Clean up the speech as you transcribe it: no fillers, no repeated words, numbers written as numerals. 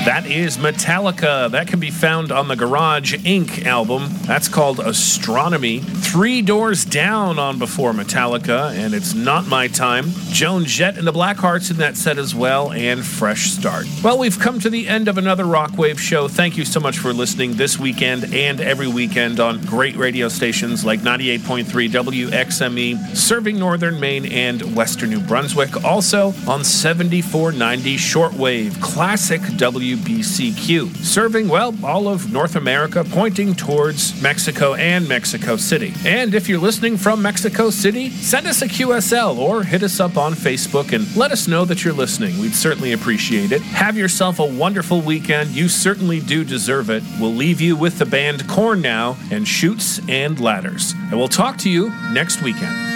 That is Metallica. That can be found on the Garage Inc. album. That's called Astronomy. Three Doors Down on Before Metallica, and It's Not My Time. Joan Jett and the Blackhearts in that set as well, and Fresh Start. Well, we've come to the end of another Rockwave show. Thank you so much for listening this weekend and every weekend on great radio stations like 98.3 WXME, serving Northern Maine and Western New Brunswick. Also on 7490 Shortwave, classic WBCQ, serving, well, all of North America, pointing towards Mexico and Mexico City. And if you're listening from Mexico City, send us a QSL or hit us up on Facebook and let us know that you're listening. We'd certainly appreciate it. Have yourself a wonderful weekend. You certainly do deserve it. We'll leave you with the band Korn now and Chutes and Ladders. And we'll talk to you next weekend.